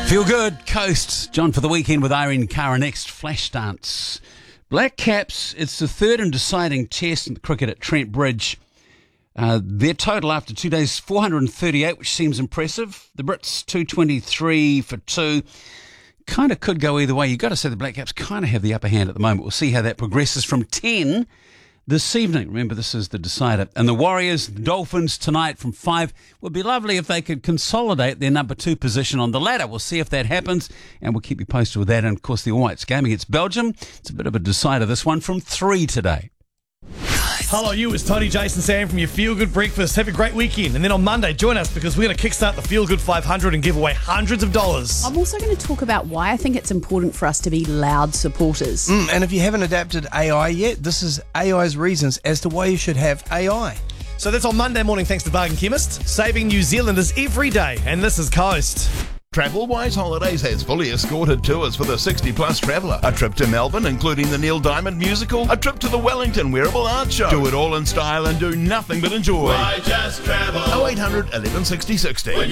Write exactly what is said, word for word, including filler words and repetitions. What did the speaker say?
Feel good, Coast. John for the weekend with Irene Cara next. Flash dance. Black Caps, it's the third and deciding test in cricket at Trent Bridge. Uh, their total after two days, four hundred thirty-eight, which seems impressive. The Brits, two twenty-three for two. Kind of could go either way. You've got to say the Black Caps kind of have the upper hand at the moment. We'll see how that progresses from ten this evening. Remember, this is the decider. And the Warriors, the Dolphins tonight from five. Would be lovely if they could consolidate their number two position on the ladder. We'll see if that happens, and we'll keep you posted with that. And, of course, the All Whites game against Belgium. It's a bit of a decider, this one, from three today. Hello, you. It's Tony, Jason, Sam from your Feel Good Breakfast. Have a great weekend. And then on Monday, join us because we're going to kickstart the Feel Good five hundred and give away hundreds of dollars. I'm also going to talk about why I think it's important for us to be loud supporters. Mm, and if you haven't adapted A I yet, this is A I's reasons as to why you should have A I. So that's on Monday morning thanks to Bargain Chemist, saving New Zealanders every day. And this is Coast. TravelWise Holidays has fully escorted tours for the sixty plus traveller. A trip to Melbourne, including the Neil Diamond musical. A trip to the Wellington Wearable Art Show. Do it all in style and do nothing but enjoy. Why just travel? oh eight hundred, eleven sixty, sixty.